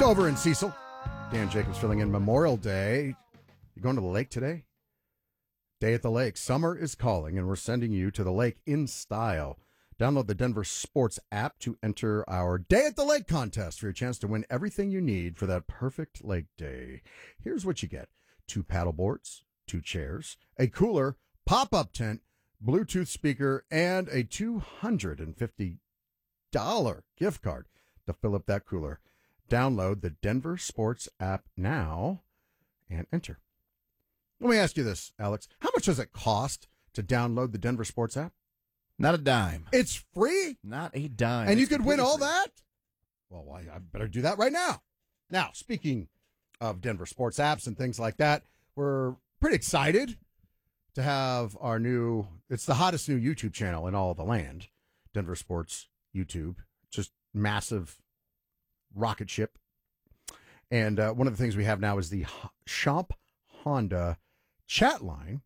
Over in Cecil. Dan Jacobs filling in Memorial Day. You going to the lake today? Day at the lake. Summer is calling, and we're sending you to the lake in style. Download the Denver Sports app to enter our Day at the Lake contest for your chance to win everything you need for that perfect lake day. Here's what you get. 2 paddle boards, 2 chairs, a cooler, pop-up tent, Bluetooth speaker, and a $250 gift card to fill up that cooler. Download the Denver Sports app now and enter. Let me ask you this, Alex. How much does it cost to download the Denver Sports app? Not a dime. It's free? Not a dime. And you It's could win completely all free. that? Well, I better do that right now. Now, speaking of Denver Sports apps and things like that, we're pretty excited to have our it's the hottest new YouTube channel in all of the land, Denver Sports YouTube. Just massive rocket ship. And one of the things we have now is the Shop Honda chat line.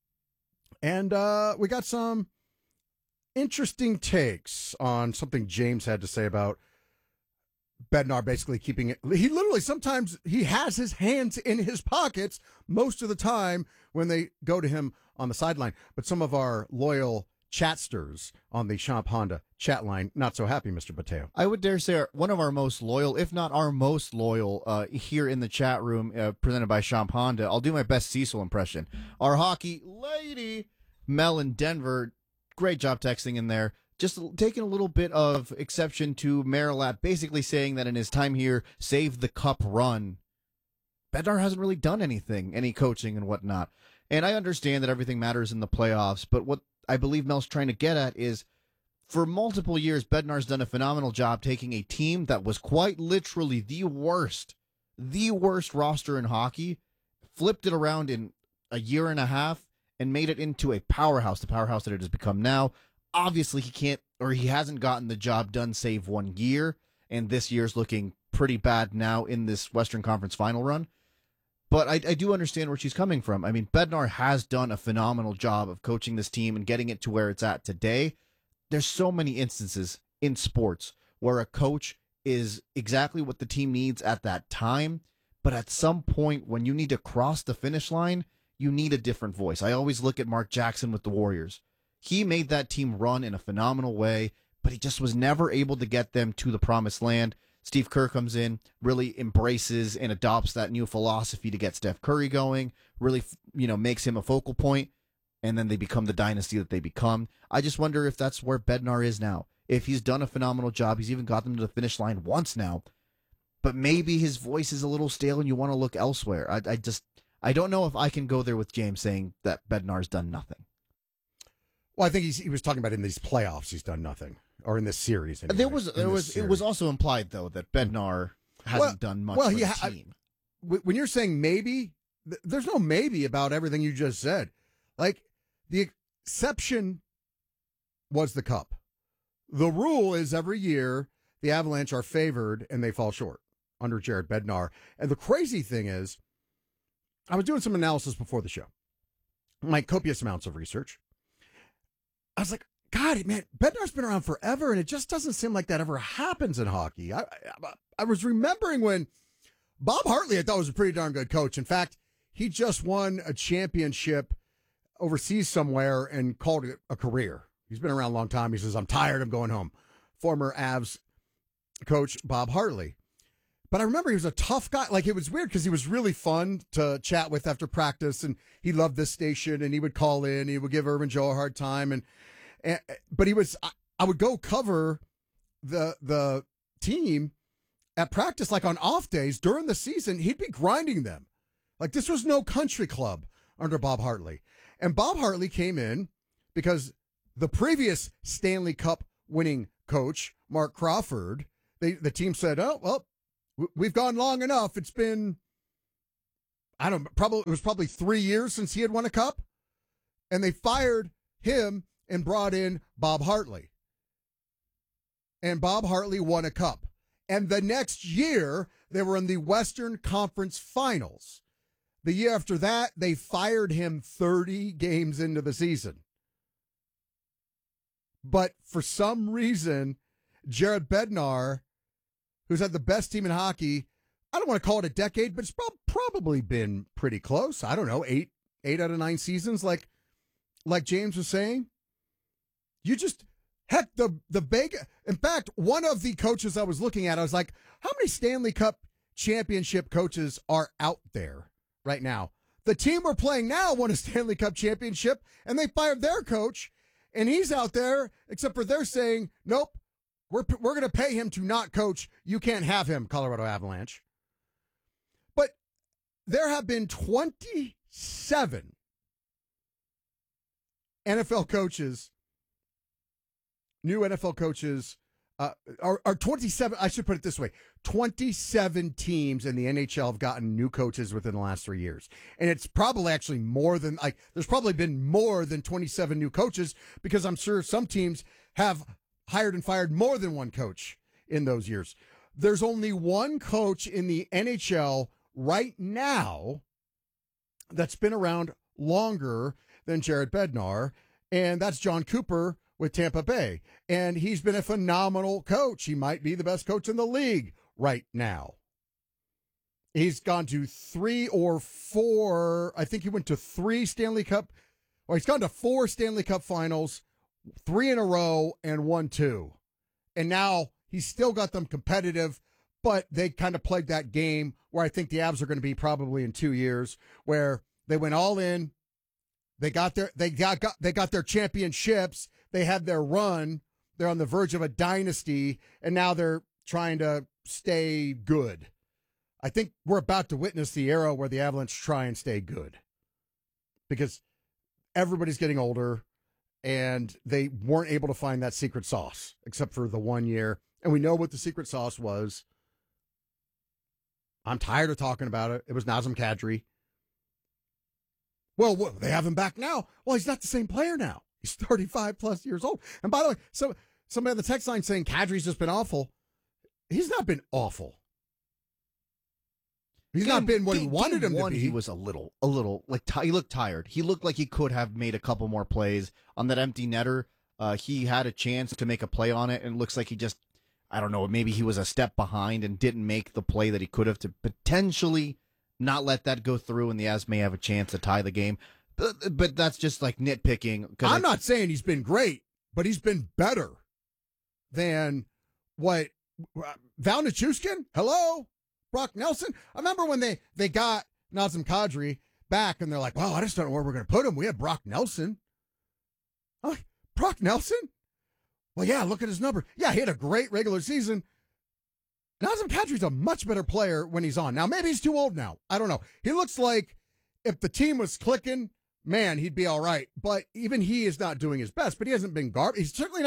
And we got some interesting takes on something James had to say about Bednar basically keeping it. He literally sometimes he has his hands in his pockets most of the time when they go to him on the sideline. But some of our loyal chatsters on the Shop Honda chat line, not so happy, Mr. Bateo. I would dare say one of our most loyal, if not our most loyal, here in the chat room, presented by Shop Honda. I'll do my best Cecil impression. Our hockey lady, Mel in Denver, great job texting in there. Just taking a little bit of exception to Marilat basically saying that in his time here, save the cup run. Bednar hasn't really done anything, any coaching and whatnot. And I understand that everything matters in the playoffs, but what I believe Mel's trying to get at is for multiple years, Bednar's done a phenomenal job taking a team that was quite literally the worst roster in hockey, flipped it around in a year and a half, and made it into a powerhouse, the powerhouse that it has become now. Obviously, he hasn't gotten the job done save 1 year, and this year's looking pretty bad now in this Western Conference final run. But I do understand where she's coming from. I mean, Bednar has done a phenomenal job of coaching this team and getting it to where it's at today. There's so many instances in sports where a coach is exactly what the team needs at that time, but at some point when you need to cross the finish line, you need a different voice. I always look at Mark Jackson with the Warriors. He made that team run in a phenomenal way, but he just was never able to get them to the promised land. Steve Kerr comes in, really embraces and adopts that new philosophy to get Steph Curry going, really, makes him a focal point, and then they become the dynasty that they become. I just wonder if that's where Bednar is now. If he's done a phenomenal job, he's even got them to the finish line once now, but maybe his voice is a little stale and you want to look elsewhere. I don't know if I can go there with James saying that Bednar's done nothing. Well, I think he was talking about in these playoffs he's done nothing, or in this series. Anyway. It was also implied though that Bednar hasn't done much for the team. When you're saying maybe, there's no maybe about everything you just said. Like, the exception was the cup. The rule is every year the Avalanche are favored and they fall short under Jared Bednar. And the crazy thing is, I was doing some analysis before the show, my copious amounts of research. I was like, God, man, Bednar's been around forever, and it just doesn't seem like that ever happens in hockey. I was remembering when Bob Hartley, I thought, was a pretty darn good coach. In fact, he just won a championship overseas somewhere and called it a career. He's been around a long time. He says, I'm tired, I'm going home. Former Avs coach Bob Hartley. But I remember he was a tough guy. Like, it was weird because he was really fun to chat with after practice, and he loved this station, and he would call in, he would give Irvin Joe a hard time, but I would go cover the team at practice, like on off days during the season. He'd be grinding them. Like, this was no country club under Bob Hartley. And Bob Hartley came in because the previous Stanley Cup winning coach, Mark Crawford, the team said, oh, well, we've gone long enough. It's been, it was probably 3 years since he had won a cup. And they fired him and brought in Bob Hartley. And Bob Hartley won a cup. And the next year, they were in the Western Conference Finals. The year after that, they fired him 30 games into the season. But for some reason, Jared Bednar, who's had the best team in hockey I don't want to call it a decade, but it's probably been pretty close. I don't know, eight out of 9 seasons, like James was saying. You just, heck, the big, in fact, one of the coaches I was looking at, I was like, how many Stanley Cup championship coaches are out there right now? The team we're playing now won a Stanley Cup championship, and they fired their coach, and he's out there, except for they're saying, nope, we're going to pay him to not coach. You can't have him, Colorado Avalanche. But there have been 27 NFL coaches, new NFL coaches, are 27, I should put it this way, 27 teams in the NHL have gotten new coaches within the last 3 years. And it's probably actually more than, there's probably been more than 27 new coaches, because I'm sure some teams have hired and fired more than one coach in those years. There's only one coach in the NHL right now that's been around longer than Jared Bednar, and that's John Cooper with Tampa Bay. And he's been a phenomenal coach. He might be the best coach in the league right now. He's gone to 3 or 4, I think he went to 3 Stanley Cup, or he's gone to 4 Stanley Cup finals, 3 in a row, and won 2. And now he's still got them competitive, but they kind of played that game where I think the Avs are going to be probably in 2 years, where they went all in. They got their championships. They had their run. They're on the verge of a dynasty, and now they're trying to stay good. I think we're about to witness the era where the Avalanche try and stay good, because everybody's getting older, and they weren't able to find that secret sauce except for the 1 year. And we know what the secret sauce was. I'm tired of talking about it. It was Nazem Kadri. Well, they have him back now. Well, he's not the same player now. He's 35 plus years old. And by the way, somebody on the text line saying Kadri's just been awful. He's not been awful. He's not been what he wanted him to be. He was a little like he looked tired. He looked like he could have made a couple more plays on that empty netter. He had a chance to make a play on it, and it looks like he just, I don't know, maybe he was a step behind and didn't make the play that he could have to potentially not let that go through, and the Avs may have a chance to tie the game. But that's just like nitpicking. I'm not saying he's been great, but he's been better than what Val Nichushkin? Hello? Brock Nelson? I remember when they got Nazem Kadri back, and they're like, well, I just don't know where we're going to put him. We had Brock Nelson. I'm like, Brock Nelson? Well, yeah, look at his number. Yeah, he had a great regular season. Nazem Kadri's a much better player when he's on. Now, maybe he's too old now. I don't know. He looks like if the team was clicking, man, he'd be all right. But even he is not doing his best. But he hasn't been He certainly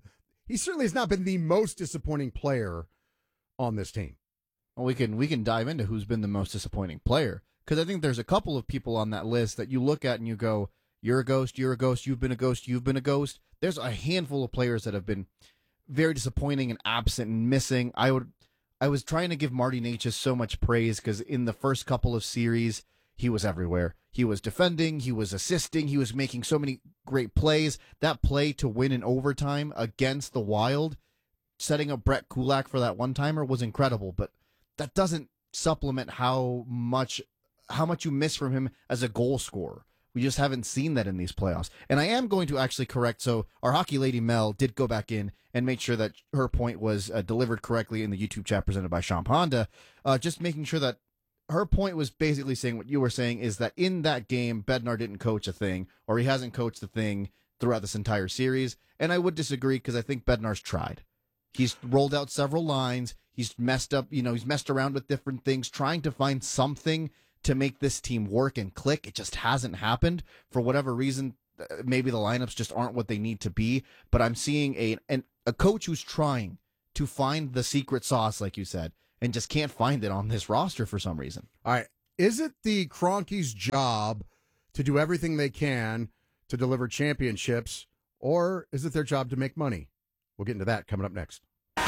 has not been the most disappointing player on this team. Well, we can dive into who's been the most disappointing player, because I think there's a couple of people on that list that you look at and you go, you're a ghost, you've been a ghost, you've been a ghost. There's a handful of players that have been very disappointing and absent and missing. I was trying to give Marty Necas so much praise, because in the first couple of series, he was everywhere. He was defending, he was assisting, he was making so many great plays. That play to win in overtime against the Wild, setting up Brett Kulak for that one-timer, was incredible, but that doesn't supplement how much you miss from him as a goal scorer. We just haven't seen that in these playoffs. And I am going to actually correct. So our hockey lady Mel did go back in and make sure that her point was delivered correctly in the YouTube chat presented by Sean Honda. Just making sure that her point was basically saying what you were saying, is that in that game, Bednar didn't coach a thing, or he hasn't coached a thing throughout this entire series. And I would disagree, because I think Bednar's tried. He's rolled out several lines. He's messed up, he's messed around with different things, trying to find something to make this team work and click. It just hasn't happened for whatever reason. Maybe the lineups just aren't what they need to be, but I'm seeing a coach who's trying to find the secret sauce, like you said, and just can't find it on this roster for some reason. All right. Is it the Kroenkes' job to do everything they can to deliver championships, or is it their job to make money? We'll get into that coming up next.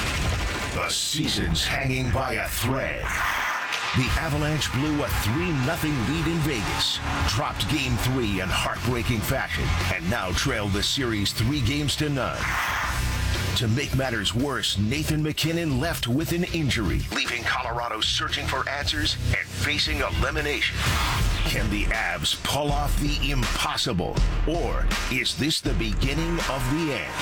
The season's hanging by a thread. The Avalanche blew a 3-0 lead in Vegas, dropped Game 3 in heartbreaking fashion, and now trailed the series 3-0. To make matters worse, Nathan McKinnon left with an injury, leaving Colorado searching for answers and facing elimination. Can the Avs pull off the impossible? Or is this the beginning of the end?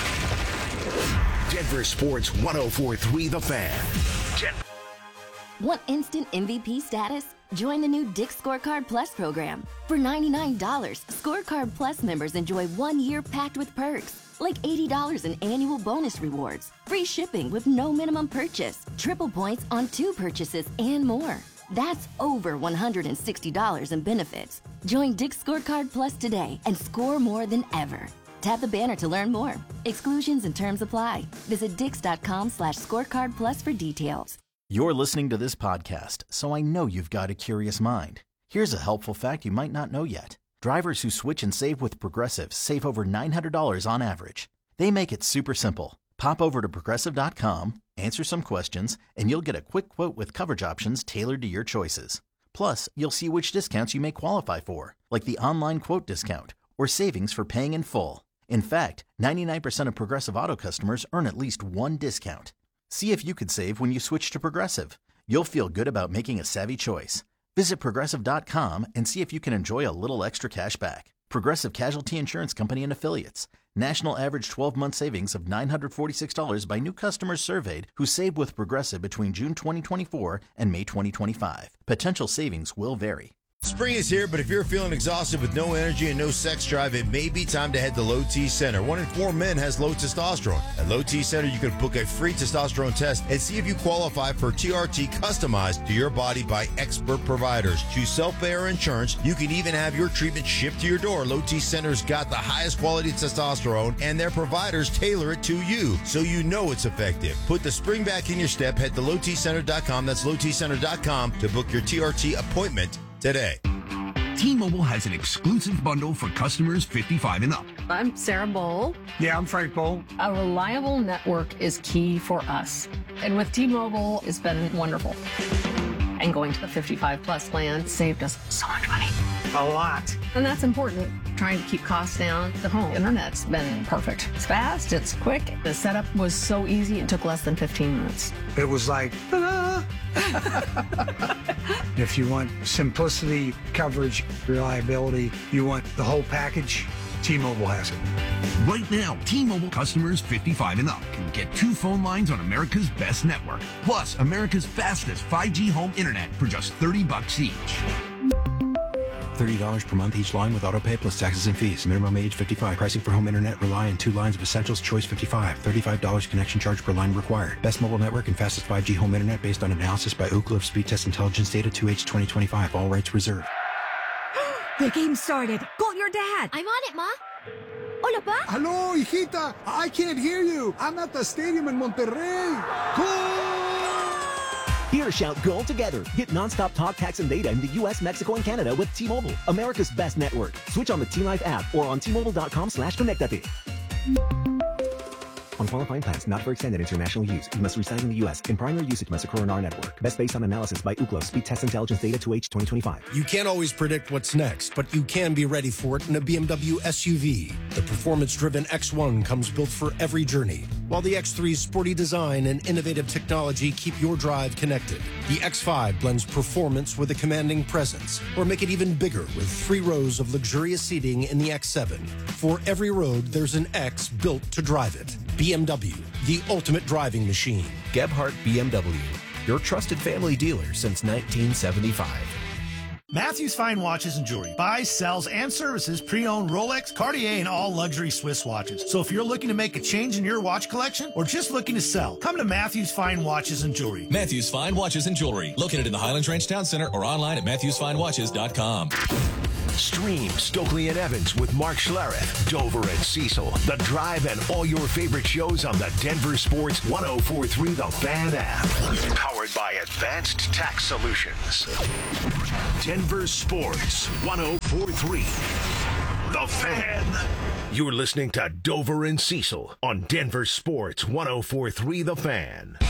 Denver Sports 104.3 The Fan. Want instant MVP status? Join the new Dick's Scorecard Plus program. For $99, Scorecard Plus members enjoy 1 year packed with perks, like $80 in annual bonus rewards, free shipping with no minimum purchase, triple points on 2 purchases, and more. That's over $160 in benefits. Join Dick's Scorecard Plus today and score more than ever. Tap the banner to learn more. Exclusions and terms apply. Visit dix.com/scorecard plus for details. You're listening to this podcast, so I know you've got a curious mind. Here's a helpful fact you might not know yet. Drivers who switch and save with Progressive save over $900 on average. They make it super simple. Pop over to Progressive.com, answer some questions, and you'll get a quick quote with coverage options tailored to your choices. Plus, you'll see which discounts you may qualify for, like the online quote discount or savings for paying in full. In fact, 99% of Progressive Auto customers earn at least one discount. See if you could save when you switch to Progressive. You'll feel good about making a savvy choice. Visit Progressive.com and see if you can enjoy a little extra cash back. Progressive Casualty Insurance Company and Affiliates. National average 12-month savings of $946 by new customers surveyed who saved with Progressive between June 2024 and May 2025. Potential savings will vary. Spring is here, but if you're feeling exhausted with no energy and no sex drive, it may be time to head to Low T Center. 1 in 4 men has low testosterone. At Low T Center, you can book a free testosterone test and see if you qualify for TRT customized to your body by expert providers. Choose self-pay or insurance. You can even have your treatment shipped to your door. Low T Center's got the highest quality testosterone, and their providers tailor it to you, so you know it's effective. Put the spring back in your step. Head to lowtcenter.com. That's lowtcenter.com to book your TRT appointment today. T-Mobile has an exclusive bundle for customers 55 and up. I'm Sarah Bowl. Yeah, I'm Frank Bowl. A reliable network is key for us. And with T-Mobile, it's been wonderful. And going to the 55 plus plan saved us so much money. A lot. And that's important. Trying to keep costs down. The home internet's been perfect. It's fast, it's quick. The setup was so easy, it took less than 15 minutes. It was like, ta-da! If you want simplicity, coverage, reliability, you want the whole package, T-Mobile has it. Right now, T-Mobile customers 55 and up can get 2 phone lines on America's best network, plus America's fastest 5G home internet for just $30 each. $30 per month each line with autopay plus taxes and fees. Minimum age 55. Pricing for home internet rely on 2 lines of Essentials Choice 55. $35 connection charge per line required. Best mobile network and fastest 5G home internet based on analysis by Ookla of Speed Test Intelligence Data 2H 2025. All rights reserved. The game started. Call your dad. I'm on it, Ma. Hola, Pa. Hello, hijita. I can't hear you. I'm at the stadium in Monterrey. Goal! Here, shout goal together. Get nonstop talk, text, and data in the U.S., Mexico, and Canada with T-Mobile, America's best network. Switch on the T-Life app or on T-Mobile.com/connectate. On qualifying plans not for extended international use, you must reside in the U.S. and primary usage must occur on our network. Best based on analysis by Ookla Speed Test Intelligence Data 2H 2025. You can't always predict what's next, but you can be ready for it in a BMW SUV. The performance-driven X1 comes built for every journey, while the X3's sporty design and innovative technology keep your drive connected. The X5 blends performance with a commanding presence, or make it even bigger with 3 rows of luxurious seating in the X7. For every road, there's an X built to drive it. BMW, the ultimate driving machine. Gebhardt BMW, your trusted family dealer since 1975. Matthews Fine Watches and Jewelry buys, sells, and services pre-owned Rolex, Cartier, and all luxury Swiss watches. So if you're looking to make a change in your watch collection or just looking to sell, come to Matthews Fine Watches and Jewelry. Matthews Fine Watches and Jewelry, located in the Highlands Ranch Town Center or online at MatthewsFineWatches.com. Stream Stokely and Evans with Mark Schlereth, Dover and Cecil, The Drive, and all your favorite shows on the Denver Sports 104.3 The Fan app. Powered by Advanced Tax Solutions. Denver Sports 104.3 The Fan. You're listening to Dover and Cecil on Denver Sports 104.3 The Fan.